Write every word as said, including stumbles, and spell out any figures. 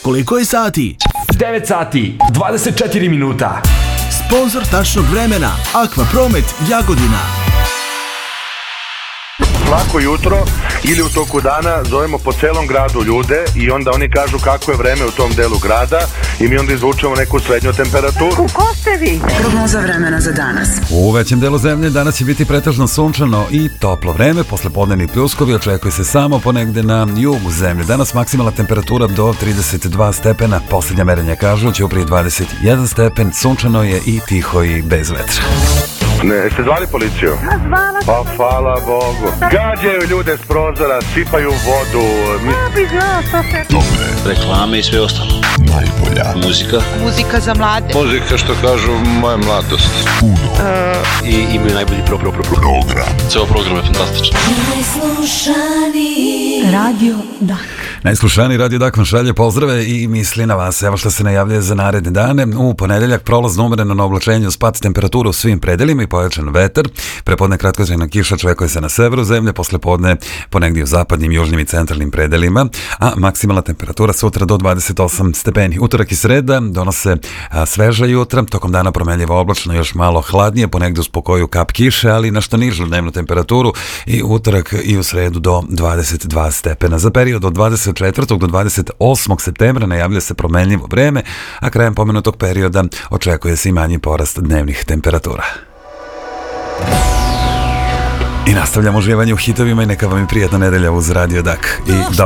Koliko je sati? devet sati, dvadeset četiri minuta. Sponzor tačnog vremena Aqua Promet Jagodina. Svako jutro ili u toku dana zovemo po celom gradu ljude i onda oni kažu kako je vreme u tom delu grada i mi onda izvučemo neku srednju temperaturu. Ko ste vi? Prognoza vremena za danas. U većem delu zemlje danas će biti pretežno sunčano i toplo vreme. Posle podnevni pljuskovi očekuje se samo ponegde na jugu zemlje. Danas maksimalna temperatura do trideset dva stepena. Posljednja merenja kažu Ćuprije dvadeset jedan stepen. Sunčano je i tiho i bez vetra. Ne, jeste zvali policiju? Zvala sam. Pa hvala Bogu. Gađaju ljude s prozora, sipaju vodu. Mi... Ja bi znao što se... Dobre. Reklame i sve ostalo. Najbolja. Muzika. Muzika za mlade. Muzika što kažu moja mladost. Uno. Uh, I imaju najbolji pro, pro, pro, pro. program. Ceo program je fantastičan. Najslušaniji Radio Dak. Najslušaniji Radio Dak vam šalje pozdrave i misli na vas. Evo što se najavljuje za naredne dane. U ponedeljak prolazno umereno na oblačenju, spad temperatura u svim predelima i pojačan vetar. Prepodne kratkotrajna kiša očekuje se na severu zemlje, posle podne ponegdje u zapadnim, južnim i centralnim predelima, a maksimalna temperatura sutra do dvadeset osam stepeni. Utorak i sreda donose a, sveža jutra, tokom dana promenljivo oblačno, još malo hladnije, ponegdje uz pokoju kap kiše, ali nešto nižu dnevnu temperaturu i utorak i u sredu do dvadeset dva stepena. Za period od dvadeset četvrtog do dvadeset osmog septembra najavljuje se promenljivo vreme, a krajem pomenutog perioda očekuje se i manji porast dnevnih temperatura. I nastavljamo uživanje u hitovima i neka vam je prijatna nedelja uz Radio Dak. I